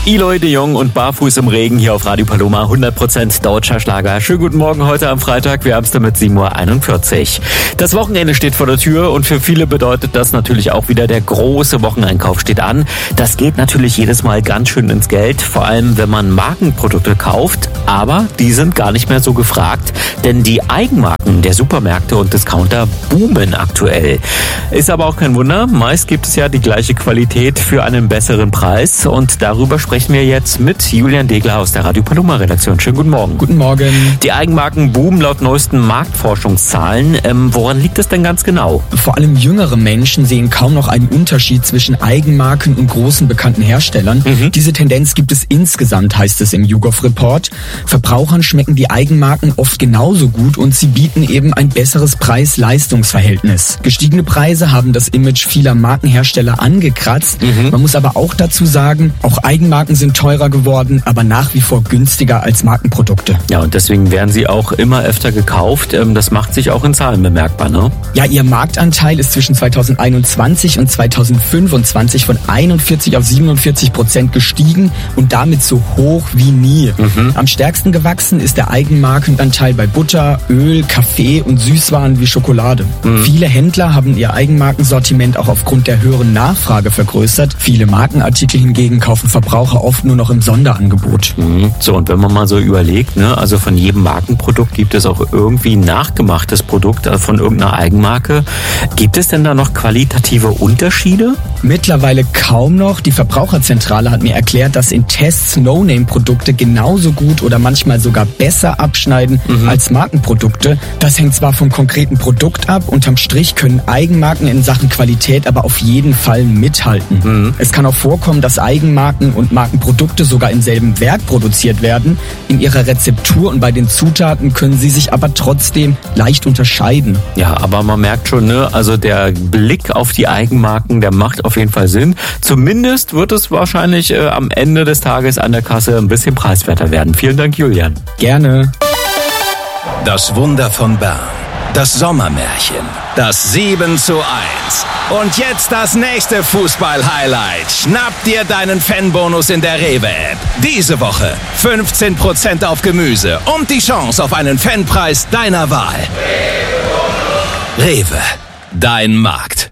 Eloy de Jong und Barfuß im Regen hier auf Radio Paloma, 100% deutscher Schlager. Schönen guten Morgen heute am Freitag, wir haben es damit 7:41 Uhr. Das Wochenende steht vor der Tür und für viele bedeutet das natürlich auch wieder, der große Wocheneinkauf steht an. Das geht natürlich jedes Mal ganz schön ins Geld, vor allem wenn man Markenprodukte kauft, aber die sind gar nicht mehr so gefragt, denn die Eigenmarken der Supermärkte und Discounter boomen aktuell. Ist aber auch kein Wunder, meist gibt es ja die gleiche Qualität für einen besseren Preis und darüber sprechen wir jetzt mit Julian Degler aus der Radio Paloma Redaktion. Schönen guten Morgen. Guten Morgen. Die Eigenmarken boomen laut neuesten Marktforschungszahlen. Woran liegt das denn ganz genau? Vor allem jüngere Menschen sehen kaum noch einen Unterschied zwischen Eigenmarken und großen bekannten Herstellern. Diese Tendenz gibt es insgesamt, heißt es im YouGov Report. Verbrauchern schmecken die Eigenmarken oft genauso gut und sie bieten eben ein besseres Preis-Leistungs-Verhältnis. Gestiegene Preise haben das Image vieler Markenhersteller angekratzt. Man muss aber auch dazu sagen, auch Eigenmarken sind teurer geworden, aber nach wie vor günstiger als Markenprodukte. Ja, und deswegen werden sie auch immer öfter gekauft. Das macht sich auch in Zahlen bemerkbar, ne? Ja, ihr Marktanteil ist zwischen 2021 und 2025 von 41 auf 47% gestiegen und damit so hoch wie nie. Am stärksten gewachsen ist der Eigenmarkenanteil bei Butter, Öl, Kaffee und Süßwaren wie Schokolade. Viele Händler haben ihr Eigenmarkensortiment auch aufgrund der höheren Nachfrage vergrößert. Viele Markenartikel hingegen kaufen Verbraucher oft nur noch im Sonderangebot. So, und wenn man mal so überlegt, ne, also von jedem Markenprodukt gibt es auch irgendwie ein nachgemachtes Produkt von irgendeiner Eigenmarke. Gibt es denn da noch qualitative Unterschiede? Mittlerweile kaum noch. Die Verbraucherzentrale hat mir erklärt, dass in Tests No-Name-Produkte genauso gut oder manchmal sogar besser abschneiden als Markenprodukte. Das hängt zwar vom konkreten Produkt ab, unterm Strich können Eigenmarken in Sachen Qualität aber auf jeden Fall mithalten. Es kann auch vorkommen, dass Eigenmarken und Markenprodukte sogar im selben Werk produziert werden. In ihrer Rezeptur und bei den Zutaten können sie sich aber trotzdem leicht unterscheiden. Ja, aber man merkt schon, ne, also der Blick auf die Eigenmarken, der macht auf jeden Fall Sinn. Zumindest wird es wahrscheinlich am Ende des Tages an der Kasse ein bisschen preiswerter werden. Vielen Dank, Julian. Gerne. Das Wunder von Bern. Das Sommermärchen. Das 7:1. Und jetzt das nächste Fußball-Highlight. Schnapp dir deinen Fanbonus in der Rewe-App. Diese Woche 15% auf Gemüse und die Chance auf einen Fanpreis deiner Wahl. Rewe, dein Markt.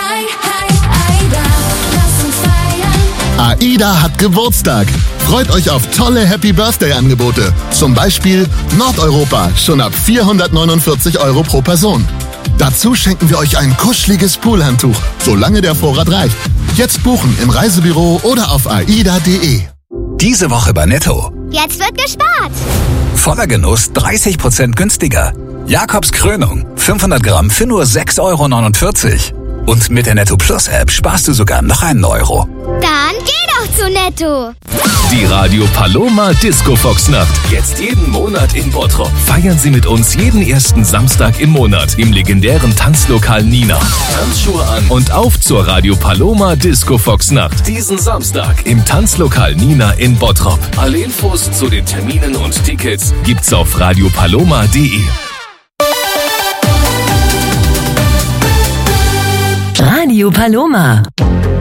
AIDA hat Geburtstag. Freut euch auf tolle Happy-Birthday-Angebote. Zum Beispiel Nordeuropa, schon ab 449 € pro Person. Dazu schenken wir euch ein kuscheliges Poolhandtuch, solange der Vorrat reicht. Jetzt buchen im Reisebüro oder auf aida.de. Diese Woche bei Netto. Jetzt wird gespart. Voller Genuss 30% günstiger. Jakobs Krönung, 500 Gramm für nur 6,49 €. Und mit der Netto Plus App sparst du sogar noch einen Euro. Dann geh doch zu Netto. Die Radio Paloma Disco Fox Nacht. Jetzt jeden Monat in Bottrop. Feiern Sie mit uns jeden ersten Samstag im Monat im legendären Tanzlokal Nina. Tanzschuhe an und auf zur Radio Paloma Disco Fox Nacht. Diesen Samstag im Tanzlokal Nina in Bottrop. Alle Infos zu den Terminen und Tickets gibt's auf radiopaloma.de. Radio Paloma.